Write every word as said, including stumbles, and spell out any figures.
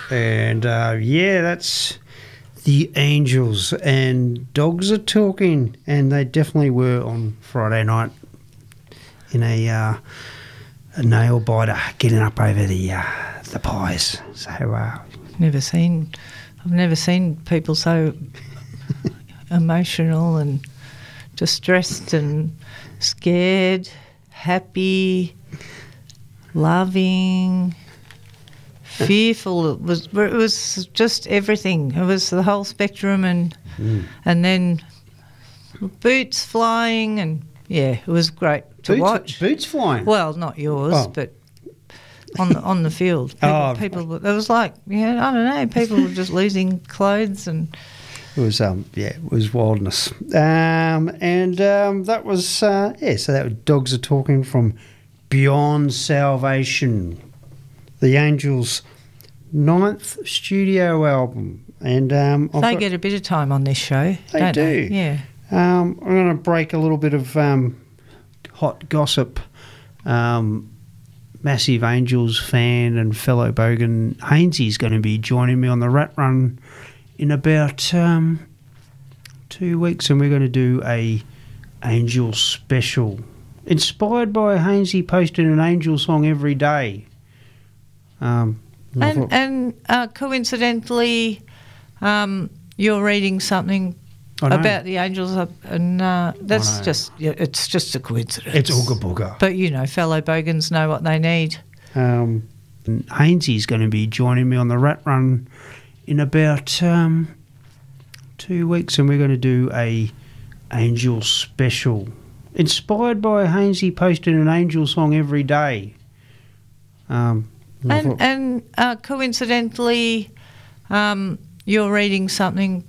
And uh, yeah, that's the Angels, and Dogs Are Talking, and they definitely were on Friday night in a, uh, a nail biter, getting up over the uh, the Pies. So uh, never seen, I've never seen people so emotional and distressed and scared, happy, loving, fearful. It was it was just everything. It was the whole spectrum, and mm. and then boots flying, and yeah, it was great to boots, watch. Boots flying? Well, not yours, oh. but on the on the field. People, oh, people. It was like, yeah, I don't know. People were just losing clothes, and it was um yeah, it was wildness. Um and um that was uh, yeah. So that was Dogs Are Talking from Beyond Salvation, the Angels' ninth studio album, and um, they got, get a bit of time on this show. They don't do. They? Yeah. Um, I'm going to break a little bit of um, hot gossip. Um, massive Angels fan and fellow bogan Hainsey's going to be joining me on the Rat Run in about um, two weeks, and we're going to do a Angels special. Inspired by Hainsey posting an Angel song every day. Um, and thought, and uh, coincidentally, um, you're reading something about the Angels, up, and uh, that's just yeah, it's just a coincidence. It's ooga booga. But you know, fellow bogans know what they need. Um, Hainsey's going to be joining me on the Rat Run in about um, two weeks, and we're going to do a Angel special. Inspired by Hainsey posting an Angel song every day. Um, and and uh, coincidentally, um, you're reading something